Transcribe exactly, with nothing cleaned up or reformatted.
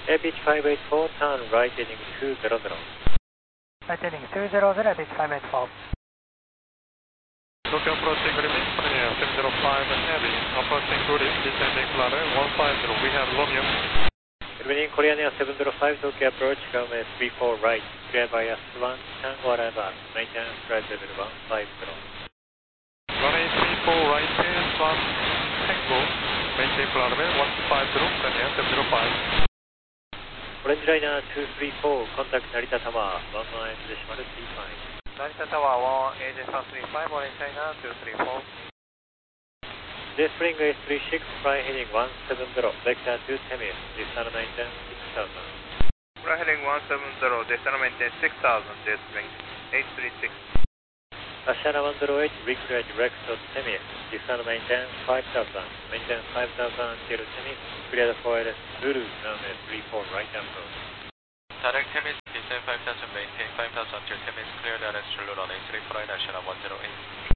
A pitch five eight four, turn right heading two zero zero. Right heading two zero zero, pitch five eight four. Tokyo approaching Green, Premier seven zero five heavy, approaching Green, descending ladder one five zero, we have Romeo. Green Korean Air seven zero five, Tokyo approach, runway three four right, clear by S one, Tango arrival, maintenance flight level one five zero. Runway three four right, S one, Tango, maintain flight level one five zero, Premier seven zero five. Orange Liner two three four, contact Narita Tower, one nine decimal three five. Narita Tower one, A J three five, Orange Liner two three four. J Spring is three six, fly heading one seven zero, vector two Temis, descent maintenance six thousand. Fly heading one seven zero, descent maintenance six thousand, J Spring eight three six. Ashana one zero eight, recreate direct to Temis, descent maintenance five thousand, maintenance five thousand till Temis, clear for L S Zulu, runway three four right approach. Direct Temis, descent five thousand, maintain five thousand till Temis, clear L S Zulu, runway three four right, Ashana one zero eight.